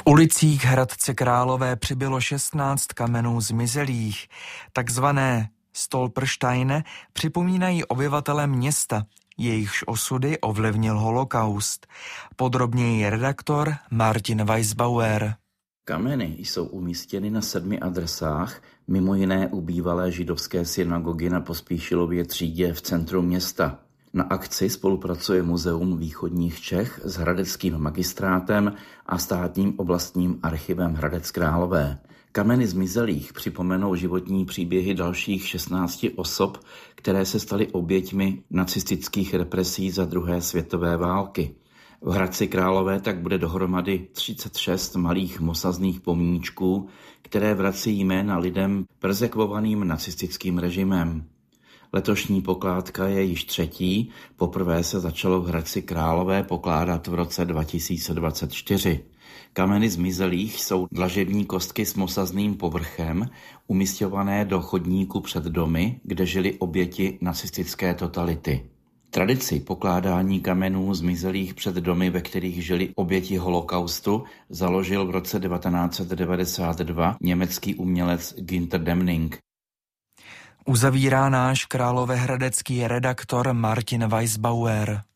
V ulicích Hradce Králové přibylo 16 kamenů zmizelých. Takzvané Stolpersteine připomínají obyvatele města, jejichž osudy ovlivnil holokaust. Podrobněji redaktor Martin Weisbauer. Kameny jsou umístěny na 7 adresách, mimo jiné u bývalé židovské synagogy na Pospíšilově třídě v centru města. Na akci spolupracuje Muzeum východních Čech s hradeckým magistrátem a státním oblastním archivem Hradec Králové. Kameny zmizelých připomenou životní příběhy dalších 16 osob, které se staly oběťmi nacistických represí za druhé světové války. V Hradci Králové tak bude dohromady 36 malých mosazných pomníčků, které vrací jména lidem perzekvovaným nacistickým režimem. Letošní pokládka je již 3. Poprvé se začalo v Hradci Králové pokládat v roce 2024. Kameny zmizelých jsou dlažební kostky s mosazným povrchem, umisťované do chodníku před domy, kde žili oběti nacistické totality. Tradici pokládání kamenů zmizelých před domy, ve kterých žili oběti holokaustu, založil v roce 1992 německý umělec Günter Demning. Uzavírá náš královéhradecký redaktor Martin Weisbauer.